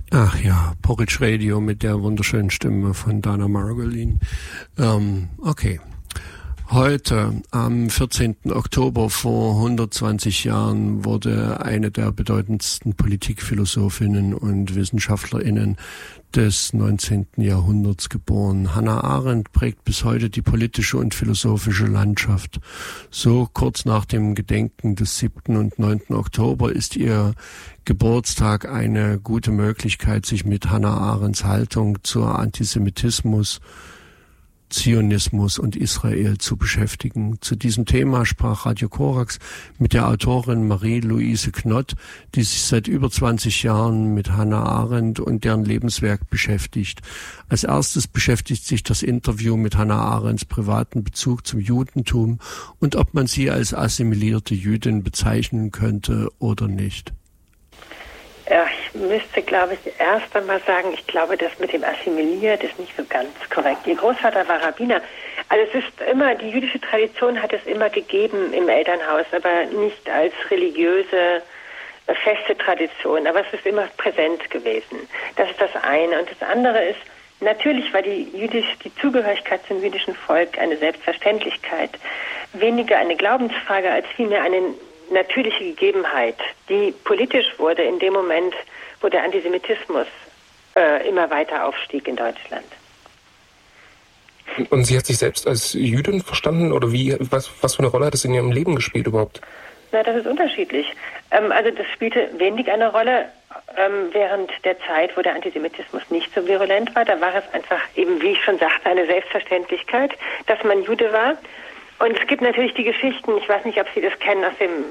Ach ja, Porridge Radio mit der wunderschönen Stimme von Dana Margolin. Okay. Heute, am 14. Oktober vor 120 Jahren, wurde eine der bedeutendsten Politikphilosophinnen und WissenschaftlerInnen des 19. Jahrhunderts geboren. Hannah Arendt prägt bis heute die politische und philosophische Landschaft. So kurz nach dem Gedenken des 7. und 9. Oktober ist ihr Geburtstag eine gute Möglichkeit, sich mit Hannah Arendts Haltung zur Antisemitismus, Zionismus und Israel zu beschäftigen. Zu diesem Thema sprach Radio Korax mit der Autorin Marie-Louise Knott, die sich seit über 20 Jahren mit Hannah Arendt und deren Lebenswerk beschäftigt. Als erstes beschäftigt sich das Interview mit Hannah Arendts privaten Bezug zum Judentum und ob man sie als assimilierte Jüdin bezeichnen könnte oder nicht. Ja, ich müsste, glaube ich, erst einmal sagen, ich glaube, das mit dem Assimiliert ist nicht so ganz korrekt. Ihr Großvater war Rabbiner. Also es ist immer, die jüdische Tradition hat es immer gegeben im Elternhaus, aber nicht als religiöse, feste Tradition. Aber es ist immer präsent gewesen. Das ist das eine. Und das andere ist, natürlich war die Zugehörigkeit zum jüdischen Volk eine Selbstverständlichkeit. Weniger eine Glaubensfrage als vielmehr eine natürliche Gegebenheit, die politisch wurde in dem Moment, wo der Antisemitismus immer weiter aufstieg in Deutschland. Und sie hat sich selbst als Jüdin verstanden oder was für eine Rolle hat es in ihrem Leben gespielt überhaupt? Na, das ist unterschiedlich. Also das spielte wenig eine Rolle während der Zeit, wo der Antisemitismus nicht so virulent war. Da war es einfach eben, wie ich schon sagte, eine Selbstverständlichkeit, dass man Jude war. Und es gibt natürlich die Geschichten, ich weiß nicht, ob Sie das kennen,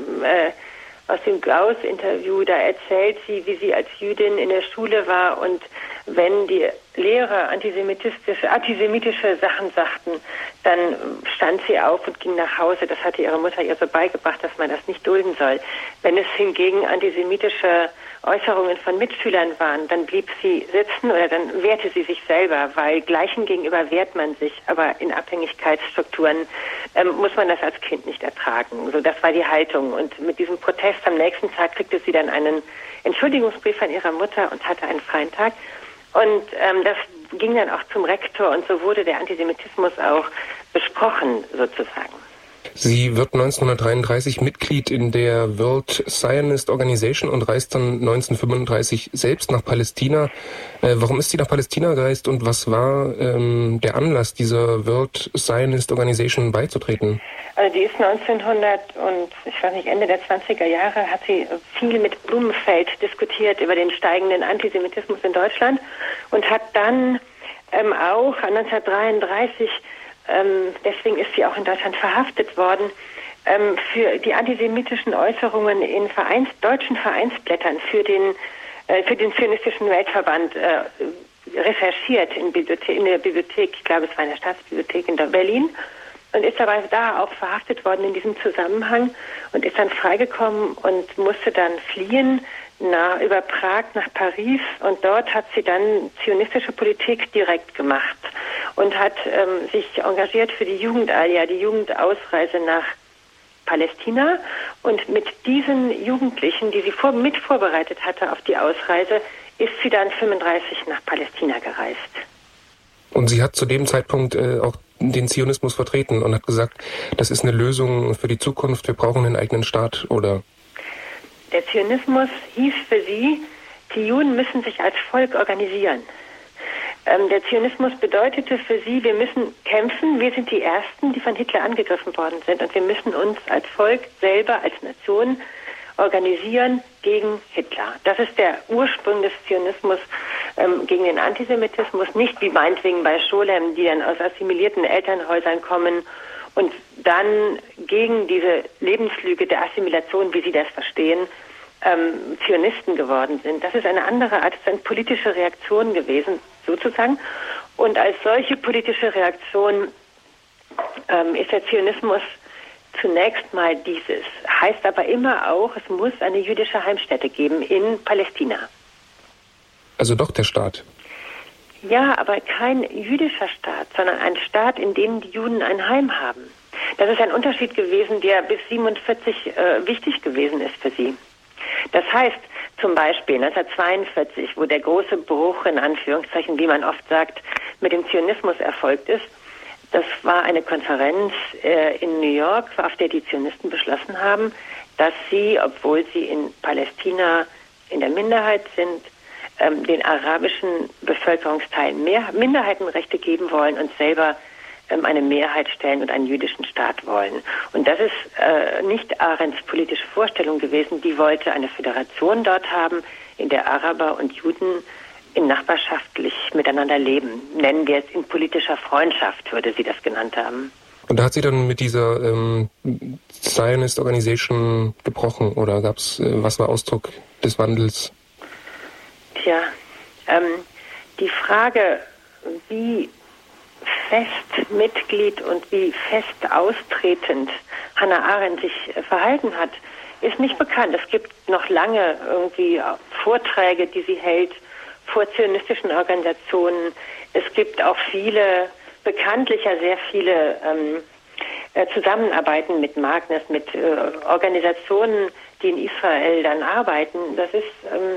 aus dem Gauss-Interview, da erzählt sie, wie sie als Jüdin in der Schule war und wenn die Lehrer antisemitische Sachen sagten, dann stand sie auf und ging nach Hause. Das hatte ihre Mutter ihr so beigebracht, dass man das nicht dulden soll. Wenn es hingegen antisemitische Äußerungen von Mitschülern waren, dann blieb sie sitzen oder dann wehrte sie sich selber, weil Gleichen gegenüber wehrt man sich, aber in Abhängigkeitsstrukturen muss man das als Kind nicht ertragen. So, das war die Haltung. Und mit diesem Protest am nächsten Tag kriegte sie dann einen Entschuldigungsbrief von ihrer Mutter und hatte einen freien Tag. Und das ging dann auch zum Rektor und so wurde der Antisemitismus auch besprochen, sozusagen. Sie wird 1933 Mitglied in der World Zionist Organization und reist dann 1935 selbst nach Palästina. Warum ist sie nach Palästina gereist und was war der Anlass, dieser World Zionist Organization beizutreten? Also die ist 1900 und ich weiß nicht, Ende der 20er Jahre hat sie viel mit Blumenfeld diskutiert über den steigenden Antisemitismus in Deutschland und hat dann auch 1933 deswegen ist sie auch in Deutschland verhaftet worden, für die antisemitischen Äußerungen in deutschen Vereinsblättern für den Zionistischen Weltverband recherchiert in der Bibliothek, ich glaube es war in der Staatsbibliothek in Berlin, und ist dabei da auch verhaftet worden in diesem Zusammenhang und ist dann freigekommen und musste dann fliehen über Prag nach Paris und dort hat sie dann zionistische Politik direkt gemacht und hat sich engagiert für die Jugendalia, die Jugendausreise nach Palästina und mit diesen Jugendlichen, die sie mit vorbereitet hatte auf die Ausreise, ist sie dann 1935 nach Palästina gereist. Und sie hat zu dem Zeitpunkt auch den Zionismus vertreten und hat gesagt, das ist eine Lösung für die Zukunft, wir brauchen einen eigenen Staat, oder? Der Zionismus hieß für sie, die Juden müssen sich als Volk organisieren. Der Zionismus bedeutete für sie, wir müssen kämpfen, wir sind die Ersten, die von Hitler angegriffen worden sind und wir müssen uns als Volk selber, als Nation organisieren gegen Hitler. Das ist der Ursprung des Zionismus gegen den Antisemitismus, nicht wie meinetwegen bei Scholem, die dann aus assimilierten Elternhäusern kommen und dann gegen diese Lebenslüge der Assimilation, wie sie das verstehen, Zionisten geworden sind. Das ist eine andere Art, das ist eine politische Reaktion gewesen, sozusagen. Und als solche politische Reaktion ist der Zionismus zunächst mal dieses. Heißt aber immer auch, es muss eine jüdische Heimstätte geben in Palästina. Also doch der Staat. Ja, aber kein jüdischer Staat, sondern ein Staat, in dem die Juden ein Heim haben. Das ist ein Unterschied gewesen, der bis 1947 wichtig gewesen ist für sie. Das heißt, Zum Beispiel 1942, wo der große Bruch, in Anführungszeichen, wie man oft sagt, mit dem Zionismus erfolgt ist. Das war eine Konferenz in New York, auf der die Zionisten beschlossen haben, dass sie, obwohl sie in Palästina in der Minderheit sind, den arabischen Bevölkerungsteilen mehr Minderheitenrechte geben wollen und selber eine Mehrheit stellen und einen jüdischen Staat wollen. Und das ist nicht Arendts politische Vorstellung gewesen. Die wollte eine Föderation dort haben, in der Araber und Juden in nachbarschaftlich miteinander leben. Nennen wir es in politischer Freundschaft, würde sie das genannt haben. Und da hat sie dann mit dieser Zionist Organization gebrochen, oder was war Ausdruck des Wandels? Tja, die Frage, wie fest Mitglied und wie fest austretend Hannah Arendt sich verhalten hat, ist nicht bekannt. Es gibt noch lange irgendwie Vorträge, die sie hält vor zionistischen Organisationen. Es gibt auch bekanntlicher sehr viele Zusammenarbeiten mit Magnus, mit Organisationen, die in Israel dann arbeiten. Das ist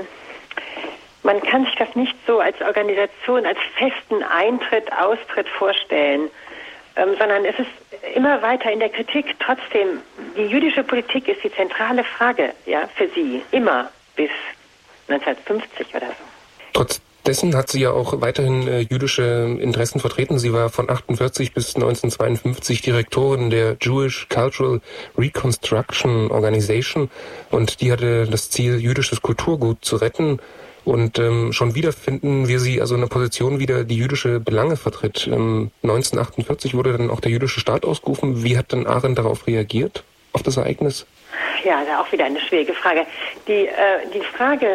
man kann sich das nicht so als Organisation, als festen Austritt vorstellen, sondern es ist immer weiter in der Kritik. Trotzdem, die jüdische Politik ist die zentrale Frage, ja, für sie, immer bis 1950 oder so. Trotz dessen hat sie ja auch weiterhin jüdische Interessen vertreten. Sie war von 1948 bis 1952 Direktorin der Jewish Cultural Reconstruction Organization, und die hatte das Ziel, jüdisches Kulturgut zu retten. Und schon wieder finden wir sie also in einer Position wieder, die jüdische Belange vertritt. 1948 wurde dann auch der jüdische Staat ausgerufen. Wie hat dann Arendt darauf reagiert, auf das Ereignis? Ja, da auch wieder eine schwierige Frage. Die Frage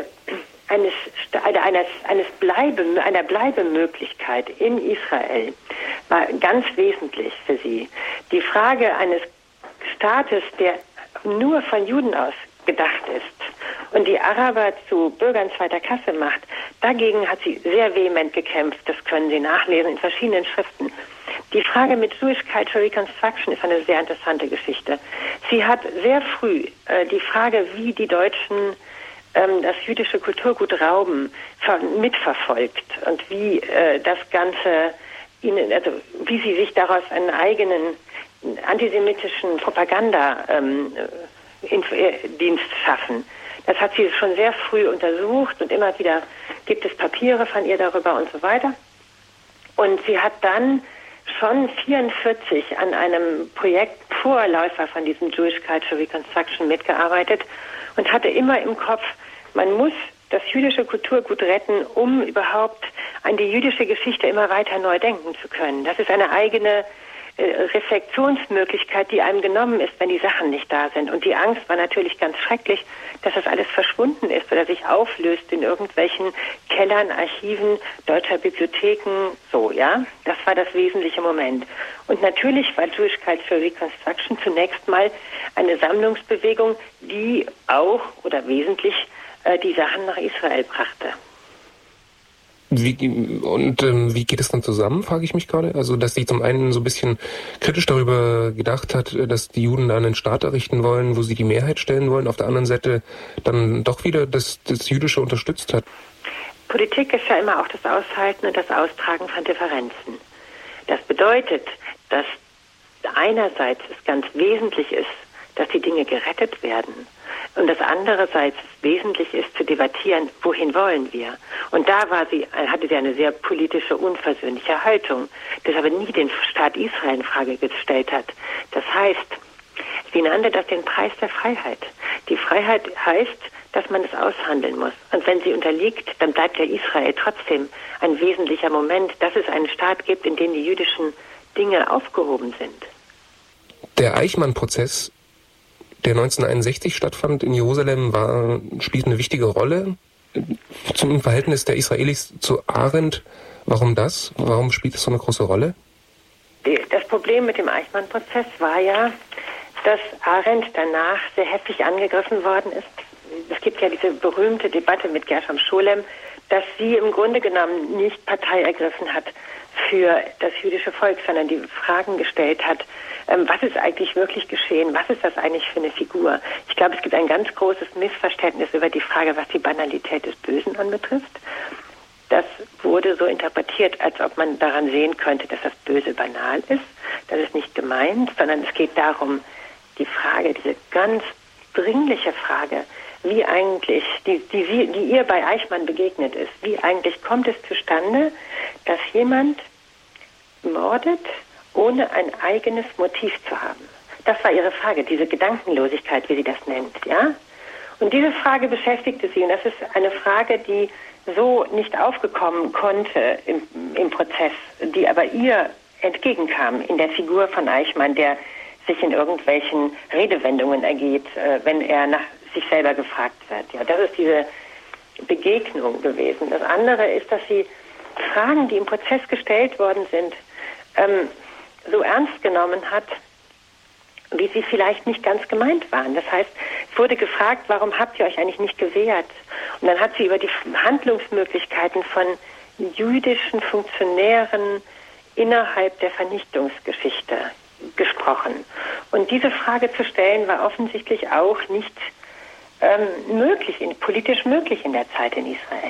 einer Bleibemöglichkeit in Israel war ganz wesentlich für sie. Die Frage eines Staates, der nur von Juden aus gedacht ist und die Araber zu Bürgern zweiter Klasse macht, dagegen hat sie sehr vehement gekämpft. Das können Sie nachlesen in verschiedenen Schriften. Die Frage mit Jewish Cultural Reconstruction ist eine sehr interessante Geschichte. Sie hat sehr früh die Frage, wie die Deutschen das jüdische Kulturgut rauben, mitverfolgt und wie das Ganze wie sie sich daraus einen eigenen antisemitischen Propaganda-Dienst schaffen. Das hat sie schon sehr früh untersucht und immer wieder gibt es Papiere von ihr darüber und so weiter. Und sie hat dann schon 1944 an einem Projekt Vorläufer von diesem Jewish Cultural Reconstruction mitgearbeitet und hatte immer im Kopf, man muss das jüdische Kulturgut retten, um überhaupt an die jüdische Geschichte immer weiter neu denken zu können. Das ist eine eigene Reflexionsmöglichkeit, die einem genommen ist, wenn die Sachen nicht da sind. Und die Angst war natürlich ganz schrecklich, dass das alles verschwunden ist oder sich auflöst in irgendwelchen Kellern, Archiven, deutscher Bibliotheken, so, ja. Das war das wesentliche Moment. Und natürlich war Jewish Cultural Reconstruction zunächst mal eine Sammlungsbewegung, die auch oder wesentlich die Sachen nach Israel brachte. Wie geht es dann zusammen, frage ich mich gerade? Also, dass sie zum einen so ein bisschen kritisch darüber gedacht hat, dass die Juden da einen Staat errichten wollen, wo sie die Mehrheit stellen wollen, auf der anderen Seite dann doch wieder das Jüdische unterstützt hat. Politik ist ja immer auch das Aushalten und das Austragen von Differenzen. Das bedeutet, dass einerseits es ganz wesentlich ist, dass die Dinge gerettet werden. Und das andererseits wesentlich ist, zu debattieren, wohin wollen wir. Und da hatte sie eine sehr politische, unversöhnliche Haltung, das aber nie den Staat Israel in Frage gestellt hat. Das heißt, sie nannte das den Preis der Freiheit. Die Freiheit heißt, dass man es aushandeln muss. Und wenn sie unterliegt, dann bleibt ja Israel trotzdem ein wesentlicher Moment, dass es einen Staat gibt, in dem die jüdischen Dinge aufgehoben sind. Der Eichmann-Prozess, der 1961 stattfand in Jerusalem, spielt eine wichtige Rolle zum Verhältnis der Israelis zu Arendt. Warum das? Warum spielt es so eine große Rolle? Das Problem mit dem Eichmann-Prozess war ja, dass Arendt danach sehr heftig angegriffen worden ist. Es gibt ja diese berühmte Debatte mit Gershom Scholem, dass sie im Grunde genommen nicht Partei ergriffen hat für das jüdische Volk, sondern die Fragen gestellt hat, was ist eigentlich wirklich geschehen? Was ist das eigentlich für eine Figur? Ich glaube, es gibt ein ganz großes Missverständnis über die Frage, was die Banalität des Bösen anbetrifft. Das wurde so interpretiert, als ob man daran sehen könnte, dass das Böse banal ist. Das ist nicht gemeint, sondern es geht darum, die Frage, diese ganz dringliche Frage, wie eigentlich, die ihr bei Eichmann begegnet ist, wie eigentlich kommt es zustande, dass jemand mordet, ohne ein eigenes Motiv zu haben? Das war ihre Frage, diese Gedankenlosigkeit, wie sie das nennt, ja? Und diese Frage beschäftigte sie, und das ist eine Frage, die so nicht aufgekommen konnte im Prozess, die aber ihr entgegenkam in der Figur von Eichmann, der sich in irgendwelchen Redewendungen ergeht, wenn er nach sich selber gefragt wird. Ja, das ist diese Begegnung gewesen. Das andere ist, dass sie Fragen, die im Prozess gestellt worden sind, so ernst genommen hat, wie sie vielleicht nicht ganz gemeint waren. Das heißt, es wurde gefragt, warum habt ihr euch eigentlich nicht gewehrt? Und dann hat sie über die Handlungsmöglichkeiten von jüdischen Funktionären innerhalb der Vernichtungsgeschichte gesprochen. Und diese Frage zu stellen, war offensichtlich auch nicht politisch möglich in der Zeit in Israel.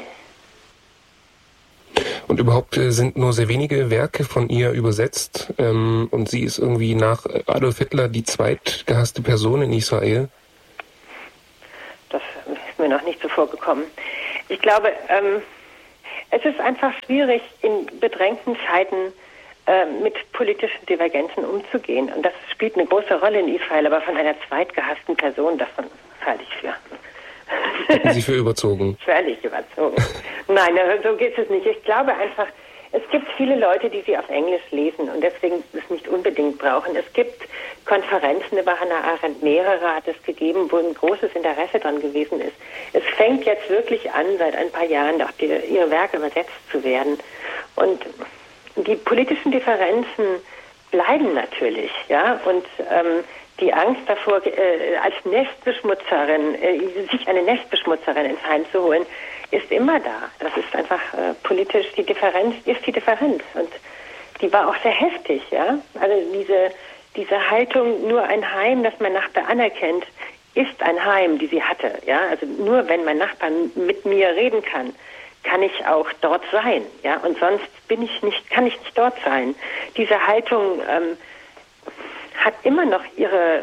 Und überhaupt sind nur sehr wenige Werke von ihr übersetzt, und sie ist irgendwie nach Adolf Hitler die zweitgehasste Person in Israel. Das ist mir noch nicht so vorgekommen. Ich glaube, es ist einfach schwierig, in bedrängten Zeiten mit politischen Divergenzen umzugehen. Und das spielt eine große Rolle in Israel, aber von einer zweitgehassten Person, davon halte ich für. Hätten Sie für überzogen? Völlig überzogen. Nein, so geht es nicht. Ich glaube einfach, es gibt viele Leute, die sie auf Englisch lesen und deswegen es nicht unbedingt brauchen. Es gibt Konferenzen über Hannah Arendt, mehrere hat es gegeben, wo ein großes Interesse dran gewesen ist. Es fängt jetzt wirklich an, seit ein paar Jahren auch ihre Werke übersetzt zu werden. Und die politischen Differenzen bleiben natürlich, ja, und die Angst davor, als Nestbeschmutzerin, sich eine Nestbeschmutzerin ins Heim zu holen, ist immer da. Das ist einfach politisch, die Differenz ist die Differenz. Und die war auch sehr heftig, ja. Also diese Haltung, nur ein Heim, das mein Nachbar anerkennt, ist ein Heim, die sie hatte, ja. Also nur wenn mein Nachbar mit mir reden kann ich auch dort sein, ja. Und sonst kann ich nicht dort sein. Diese Haltung, hat immer noch ihre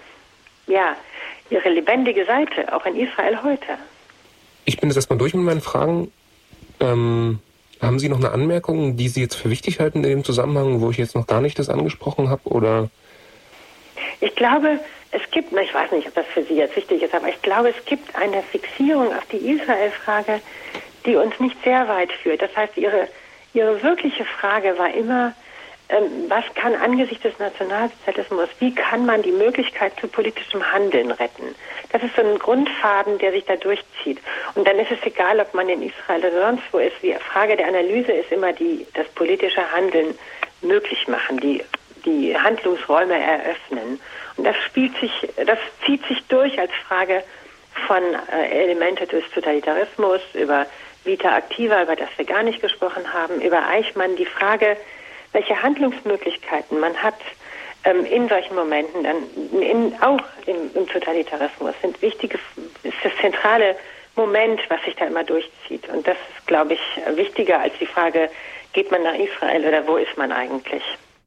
lebendige Seite, auch in Israel heute. Ich bin jetzt erstmal durch mit meinen Fragen. Haben Sie noch eine Anmerkung, die Sie jetzt für wichtig halten in dem Zusammenhang, wo ich jetzt noch gar nicht das angesprochen habe, oder? Ich glaube, es gibt, ich weiß nicht, ob das für Sie jetzt wichtig ist, aber ich glaube, es gibt eine Fixierung auf die Israel-Frage, die uns nicht sehr weit führt. Das heißt, ihre wirkliche Frage war immer, was kann angesichts des Nationalsozialismus, wie kann man die Möglichkeit zu politischem Handeln retten? Das ist so ein Grundfaden, der sich da durchzieht. Und dann ist es egal, ob man in Israel oder sonst wo ist. Die Frage der Analyse ist immer das politische Handeln möglich machen, die Handlungsräume eröffnen. Und das zieht sich durch als Frage von Elemente des Totalitarismus, über Vita Activa, über das wir gar nicht gesprochen haben, über Eichmann, die Frage, welche Handlungsmöglichkeiten man hat in solchen Momenten, dann auch im Totalitarismus, ist das zentrale Moment, was sich da immer durchzieht. Und das ist, glaube ich, wichtiger als die Frage, geht man nach Israel oder wo ist man eigentlich?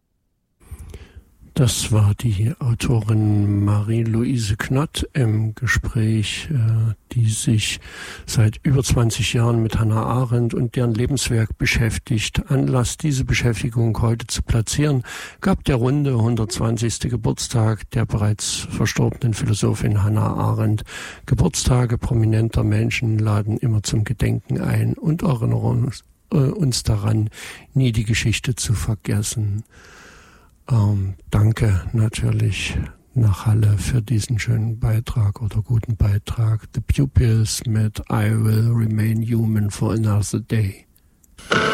Das war die Autorin Marie-Louise Knott im Gespräch, die sich seit über 20 Jahren mit Hannah Arendt und deren Lebenswerk beschäftigt. Anlass, diese Beschäftigung heute zu platzieren, gab der runde 120. Geburtstag der bereits verstorbenen Philosophin Hannah Arendt. Geburtstage prominenter Menschen laden immer zum Gedenken ein und erinnern uns daran, nie die Geschichte zu vergessen. Danke natürlich nach Halle für diesen schönen Beitrag oder guten Beitrag. The Pupils mit I Will Remain Human for Another Day.